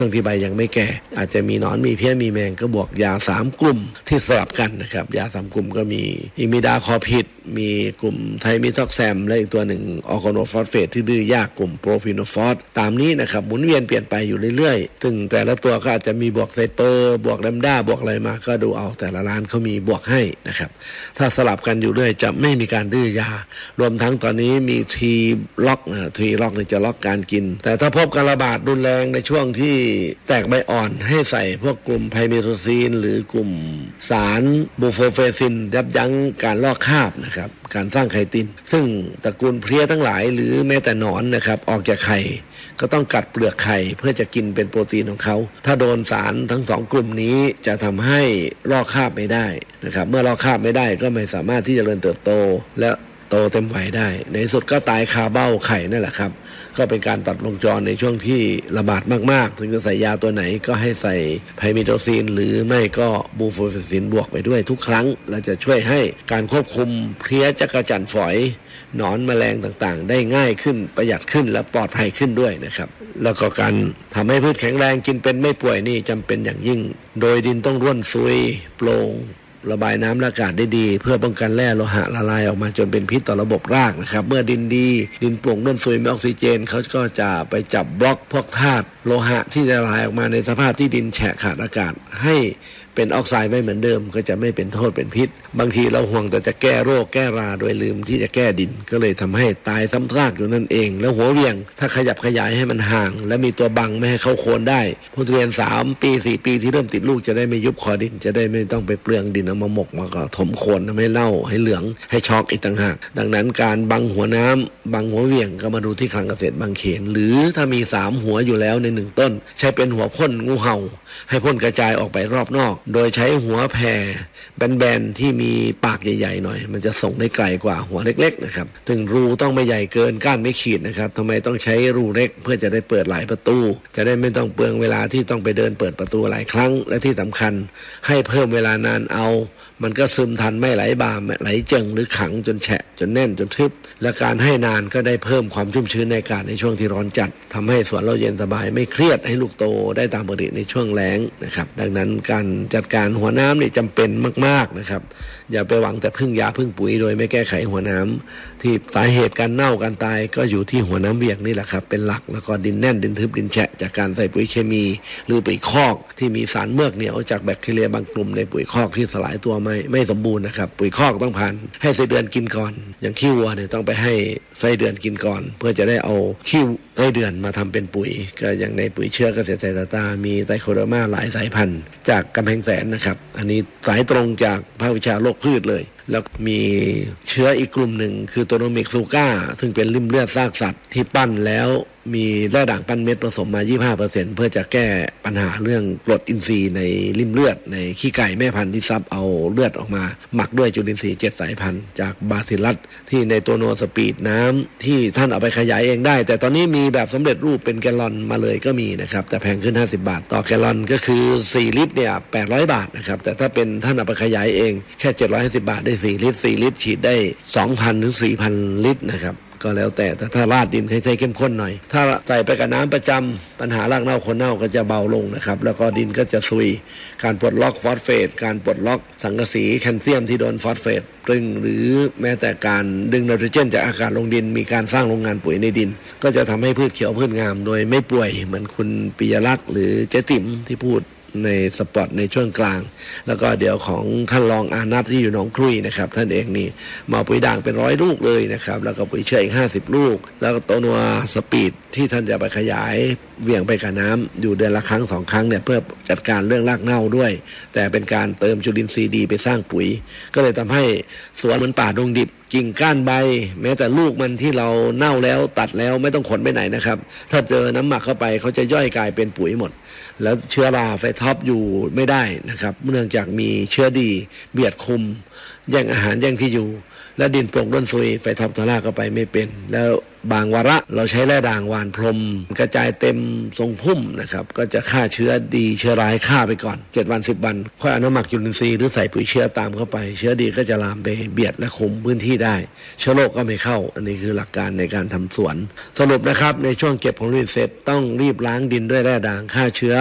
บางทีใบยังไม่แก่อาจจะมีหนอนมีเพี้ยมีแมงก็บวกยา3กลุ่มที่สลับกันนะครับยา3กลุ่มก็มีอิมิดาคอพิดมีกลุ่มไทมิท็อกแซมและอีกตัวหนึ่งออร์แกโนฟอสเฟตที่ดื้อยากกลุ่มโปรฟีโนฟอสตามนี้นะครับหมุนเวียนเปลี่ยนไปอยู่เรื่อยๆซึ่งแต่ละตัวก็อาจจะมีบวกไซเปอร์บวกแลมด้าบวกอะไรมาก็ดูเอาแต่ละร้านเขามีบวกให้นะครับถ้าสลับกันอยู่เรื่อยจะไม่มีการดื้อยารวมทั้งตอนนี้มีทีล็อกทีล็อกจะล็อกการกินแต่ถ้าพบการระบาดรุนแรงในช่วงที่แตกใบอ่อนให้ใส่พวกกลุ่มไพเมโทซีนหรือกลุ่มสารบูโฟเฟซินยับยั้งการลอกคราบนะครับการสร้างไข่ตินซึ่งตระกูลเพลี้ยทั้งหลายหรือแม้แต่หนอนนะครับออกจากไข่ก็ต้องกัดเปลือกไข่เพื่อจะกินเป็นโปรตีนของเขาถ้าโดนสารทั้ง2กลุ่มนี้จะทำให้ลอกคราบไม่ได้นะครับเมื่อลอกคราบไม่ได้ก็ไม่สามารถที่จะเจริญเติบโตและโตเต็มวัยได้ในสุดก็ตายคาเบ้าไข่นั่นแหละครับก็เป็นการตัดวงจรในช่วงที่ระบาดมากๆถึงจะใส่ยาตัวไหนก็ให้ใส่ไพมิโทซีนหรือไม่ก็บูโฟเฟซินบวกไปด้วยทุกครั้งและจะช่วยให้การควบคุมเพลี้ยจักจั่นฝอยหนอนแมลงต่างๆได้ง่ายขึ้นประหยัดขึ้นและปลอดภัยขึ้นด้วยนะครับแล้วก็การทำให้พืชแข็งแรงกินเป็นไม่ป่วยนี่จำเป็นอย่างยิ่งโดยดินต้องร่วนซุยโปร่งระบายน้ำและอากาศได้ดีเพื่อป้องกันแร่โลหะละลายออกมาจนเป็นพิษต่อระบบรากนะครับเมื่อดินดีดินโปร่งร่วนซุยมีออกซิเจนเขาก็จะไปจับบล็อกพวกธาตุโลหะที่จะละลายออกมาในสภาพที่ดินแฉะขาดอากาศให้เป็นออกไซด์ไม่เหมือนเดิมก็จะไม่เป็นโทษเป็นพิษบางทีเราห่วงแต่จะแก้โรคแก้ราโดยลืมที่จะแก้ดินก็เลยทำให้ตายซ้ำซากอยู่นั่นเองแล้วหัวเวียงถ้าขยับขยายให้มันห่างและมีตัวบังไม่ให้เข้าโคนได้ผู้เรียน3 ปี 4 ปีที่เริ่มติดลูกจะได้ไม่ยุบคอดินจะได้ไม่ต้องไปเปลืองดินเอามาหมกมาก็ถมโคนไม่เน่าให้เหลืองให้ช็อกอีกต่างหากดังนั้นการบังหัวน้ำบังหัวเวียงก็มาดูที่คลังเกษตรบางเขนหรือถ้ามี3หัวอยู่แล้วใน1ต้นใช้เป็นหัวพ่นงูเห่าให้พ่นกระจายออกไปรอบนอกโดยใช้หัวแผ่แบนๆที่มีปากใหญ่ๆหน่อยมันจะส่งได้ไกลกว่าหัวเล็กๆนะครับถึงรูต้องไม่ใหญ่เกินก้านไม่ขีดนะครับทำไมต้องใช้รูเล็กเพื่อจะได้เปิดหลายประตูจะได้ไม่ต้องเปลืองเวลาที่ต้องไปเดินเปิดประตูหลายครั้งและที่สำคัญให้เพิ่มเวลานานเอามันก็ซึมทันไม่ไหลบามไหลเจิ่งหรือขังจนแฉะจนแน่นจนทึบและการให้นานก็ได้เพิ่มความชุ่มชื้นในอากาศในช่วงที่ร้อนจัดทำให้สวนเราเย็นสบายไม่เครียดให้ลูกโตได้ตามปกติในช่วงแล้งนะครับดังนั้นการจัดการหัวน้ำนี่จำเป็นมากๆนะครับอย่าไปหวังแต่พึ่งยาพึ่งปุ๋ยโดยไม่แก้ไขหัวน้ำที่สาเหตุการเน่าการตายก็อยู่ที่หัวน้ำเวียงนี่แหละครับเป็นหลักแล้วก็ดินแน่นดินทึบดินแฉะจากการใส่ปุ๋ยเคมีหรือปุ๋ยคอกที่มีสารเมือกเหนียวจากแบคทีเรียบางกลุ่มในปุ๋ยคอกที่สลายตัวไม่สมบูรณ์นะครับปุ๋ยคอกต้องผ่านให้ไส้เดือนกินก่อนอย่างขี้วัวเนี่ยต้องไปให้ไส้เดือนกินก่อนเพื่อจะได้เอาขี้ไส้เดือนมาทำเป็นปุ๋ยก็อย่างในปุ๋ยเชื้อเกษตรไทยตามีไตโคเดอร์มาหลายสายพันธุ์จากกำแพงแสนนะครับอันนี้สายตรงจากภาควิชาโรคพืชเลยแล้วมีเชื้ออีกกลุ่มหนึ่งคือโตโนมิกซูก้าซึ่งเป็นริ่มเลือดซากสัตว์ที่ปั้นแล้วมีแร่ด่างปั้นเม็ดผสมมา 25% เพื่อจะแก้ปัญหาเรื่องกรดอินทรีย์ในริ่มเลือดในขี้ไก่แม่พันธุ์ที่ซับเอาเลือดออกมาหมักด้วยจุลินทรีย์7สายพันธุ์จากบาซิลัสที่ในตัวโนสปีดน้ำที่ท่านเอาไปขยายเองได้แต่ตอนนี้มีแบบสำเร็จรูปเป็นแกลลอนมาเลยก็มีนะครับแต่แพงขึ้น50 บาทต่อแกลลอนก็คือ4ลิตรเนี่ย800 บาทนะครับแต่ถ้าเป็นท่านเอาไปขยายเองแค่750 บาทได้4ลิตร4ลิตรฉีดได้ 2,000 ถึง 4,000 ลิตรนะครับก็แล้วแต่ถ้าราดดินให้ใช้เข้มข้นหน่อยถ้าใส่ไปกับน้ำประจำปัญหารากเน่าคนเน่าก็จะเบาลงนะครับแล้วก็ดินก็จะซุยการปลดล็อกฟอสเฟตการปลดล็อกสังกะสีแคลเซียมที่โดนฟอสเฟตตึงหรือแม้แต่การดึงไนโตรเจนจากอากาศลงดินมีการสร้างโรงงานปุ๋ยในดินก็จะทำให้พืชเขียวพืชงามโดยไม่ป่วยเหมือนคุณปิยลักษณ์หรือเจ๊ติ๋มที่พูดในสปอตในช่วงกลางแล้วก็เดี๋ยวของท่านรองอานัทที่อยู่หนองครุยนะครับท่านเองนี่มาปุ๋ยด่างเป็น100 ลูกเลยนะครับแล้วก็ปุ๋ยเชื้ออีก50 ลูกแล้วก็โตนัวสปีดที่ท่านจะไปขยายเวี่ยงไปกับน้ำอยู่เดือนละครั้ง2 ครั้งเนี่ยเพื่อจัดการเรื่องรากเน่าด้วยแต่เป็นการเติมจุลินทรีย์ดีไปสร้างปุ๋ยก็เลยทำให้สวนเหมือนป่าดงดิบกิ่งก้านใบแม้แต่ลูกมันที่เราเน่าแล้วตัดแล้วไม่ต้องขนไปไหนนะครับถ้าเจอน้ำหมักเข้าไปเขาจะย่อยกลายเป็นปุ๋ยหมดแล้วเชื้อราไฟท็อปอยู่ไม่ได้นะครับเนื่องจากมีเชื้อดีเบียดคุมแย่งอาหารแย่งที่อยู่และดินโปร่งร่วนซุยไฟท็อปทอร่าเข้าไปไม่เป็นแล้วบางวาระเราใช้แร่ด่างหว่านพรมกระจายเต็มทรงพุ่มนะครับก็จะฆ่าเชื้อดีเชื้อร้ายฆ่าไปก่อน7วัน10วันค่อยเอาน้ำหมักจุลินทรีย์หรือใส่ปุ๋ยเชื้อตามเข้าไปเชื้อดีก็จะลามไปเบียดและคุมพื้นที่ได้เชื้อโรคก็ไม่เข้าอันนี้คือหลักการในการทำสวนสรุปนะครับในช่วงเก็บผลผลิตเสร็จต้องรีบล้างดินด้วยแร่ด่างฆ่าเชื้อ